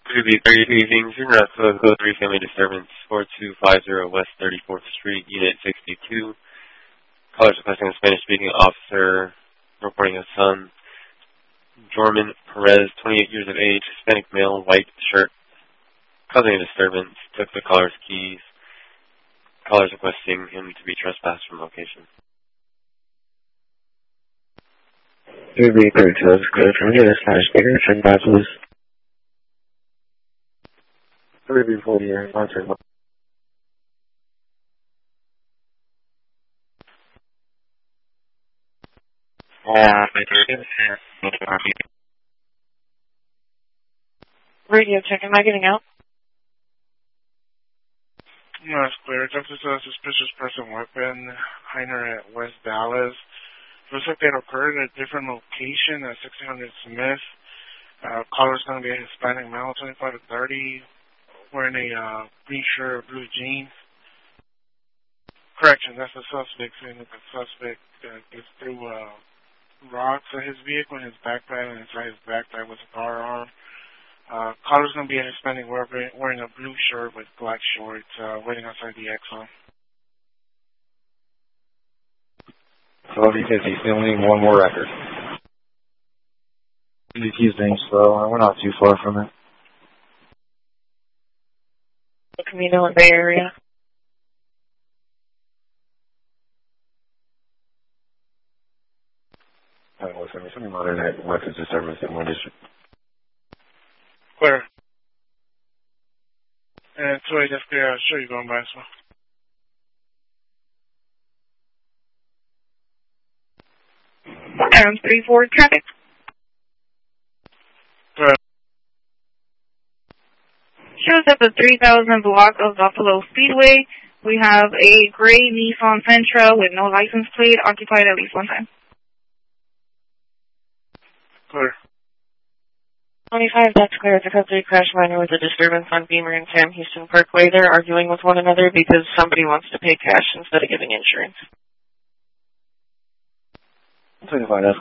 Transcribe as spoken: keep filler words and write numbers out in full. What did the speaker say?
To the thirty-two evening, Junior Code Code three Family Disturbance, four two five zero West thirty-fourth Street, Unit sixty-two. Callers requesting a Spanish-speaking officer reporting a son, Jorman Perez, twenty-eight years of age, Hispanic male, white shirt, causing a disturbance, took the caller's keys. Callers requesting him to be trespassed from location. To the thirty-two Code from the Spanish-speaking, check back, please. three B forty here, answer. Radio check, am I getting out? No, it's clear. Just as a suspicious person weapon, Heiner at West Dallas. Looks like that occurred at a different location at sixteen hundred Smith. Uh, caller's going to be a Hispanic male, twenty-five to thirty, wearing a uh, green shirt, blue jeans. Correction, that's the suspect, saying that the suspect uh, gets through uh, rocks at his vehicle in his backpack, and inside his backpack was a firearm. Uh, caller's going to be a Hispanic wearing a blue shirt with black shorts, uh, waiting outside the Exxon. twelve fifty, still need one more record. He's being slow, we're not too far from it. Camino in Bay Area. Alright, listen, somebody monitor that weapons disturbance in one district. Clear. And so that's clear. I'll show you going by as well. And three four traffic. Clear. Shows up the three thousand block of Buffalo Speedway. We have a gray Nissan Sentra with no license plate, occupied at least one time. Clear. twenty-five, that's clear. It's a code three crash minor with a disturbance on Beamer and Sam Houston Parkway. They're arguing with one another because somebody wants to pay cash instead of giving insurance. twenty-five, that's